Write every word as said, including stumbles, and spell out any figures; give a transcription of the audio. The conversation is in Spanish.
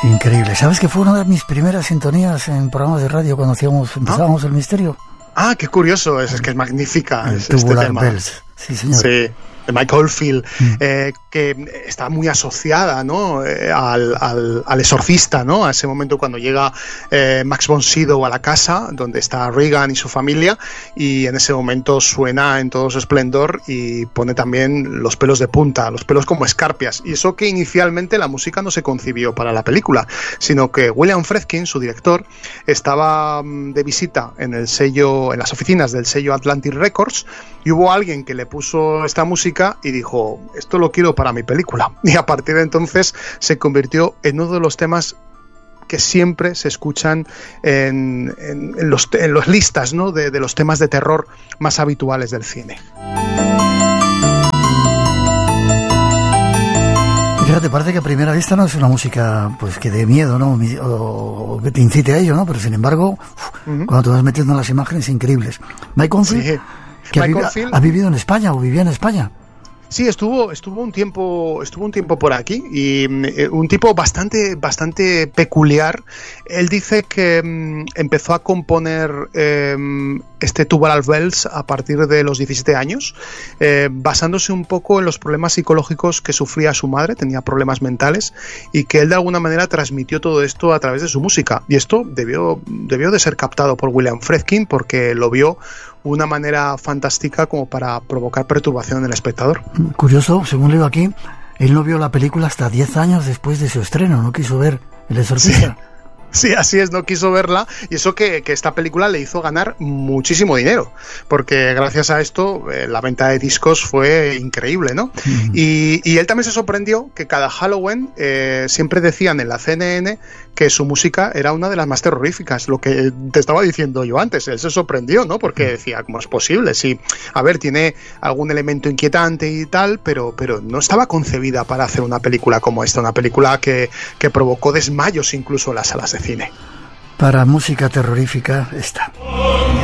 Increíble. ¿Sabes que fue una de mis primeras sintonías en programas de radio cuando hacíamos, empezábamos ¿Ah? el misterio? Ah, qué curioso, es, es que es magnífica el es, este tema. Bells. Sí, señor. Sí. De Mike Oldfield, mm. eh, que está muy asociada, ¿no? eh, al, al, al exorcista, ¿no? A ese momento cuando llega eh, Max von Sydow a la casa donde está Regan y su familia, y en ese momento suena en todo su esplendor y pone también los pelos de punta, los pelos como escarpias, y eso que inicialmente la música no se concibió para la película, sino que William Friedkin, su director, estaba de visita en el sello, en las oficinas del sello Atlantic Records, y hubo alguien que le puso esta música y dijo, esto lo quiero para mi película, y a partir de entonces se convirtió en uno de los temas que siempre se escuchan en, en, en los en las listas, ¿no? de, de los temas de terror más habituales del cine. Fíjate, parece que a primera vista no es una música pues que dé miedo, ¿no? O, o que te incite a ello, ¿no? Pero sin embargo, uh-huh. cuando te vas metiendo en las imágenes increíbles. Mike Oldfield, sí. que Mike ha, vivi- Oldfield, ha vivido en España o vivía en España. Sí, estuvo, estuvo un tiempo, estuvo un tiempo por aquí, y eh, un tipo bastante, bastante peculiar. Él dice que mm, empezó a componer eh, este Tubular Bells a partir de los diecisiete años, eh, basándose un poco en los problemas psicológicos que sufría su madre, tenía problemas mentales, y que él de alguna manera transmitió todo esto a través de su música. Y esto debió, debió de ser captado por William Friedkin, porque lo vio una manera fantástica como para provocar perturbación en el espectador. Curioso, según leo aquí, él no vio la película hasta diez años después de su estreno, no quiso ver El Exorcista. Sí. Sí, así es, no quiso verla, y eso que, que esta película le hizo ganar muchísimo dinero, porque gracias a esto eh, la venta de discos fue increíble, ¿no? Mm. Y, y él también se sorprendió que cada Halloween eh, siempre decían en la C N N que su música era una de las más terroríficas, lo que te estaba diciendo yo antes. Él se sorprendió, ¿no? Porque decía, ¿cómo es posible? Sí, a ver, tiene algún elemento inquietante y tal, pero, pero no estaba concebida para hacer una película como esta, una película que, que provocó desmayos incluso en las salas de cine. Para música terrorífica está.